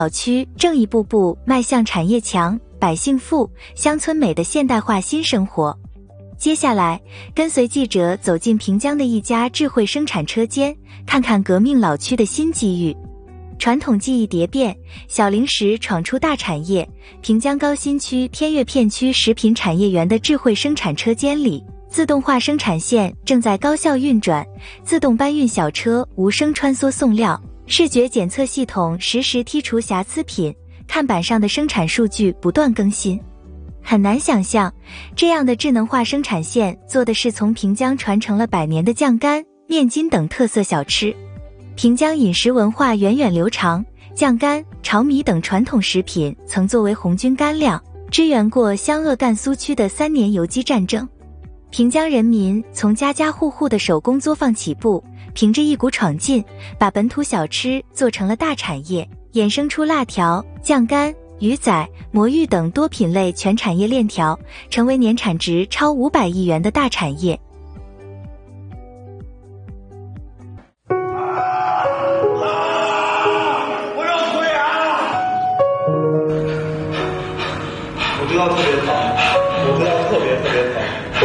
老区正一步步迈向产业强、百姓富、乡村美的现代化新生活。接下来，跟随记者走进平江的一家智慧生产车间，看看革命老区的新机遇。传统技艺蝶变，小零食闯出大产业。平江高新区天悦片区食品产业园的智慧生产车间里，自动化生产线正在高效运转，自动搬运小车无声穿梭送料，视觉检测系统实时剔除瑕疵品，看板上的生产数据不断更新。很难想象，这样的智能化生产线做的是从平江传承了100年的酱干、面筋等特色小吃。平江饮食文化源远流长，酱干、炒米等传统食品曾作为红军干粮，支援过湘鄂赣苏区的3年游击战争。平江人民从家家户户的手工作坊起步，凭着一股闯劲，把本土小吃做成了大产业，衍生出辣条、酱干、鱼仔、魔芋等多品类全产业链条，成为年产值超500亿元的大产业。 我要腿啊！我知道特别疼，我知道特别疼。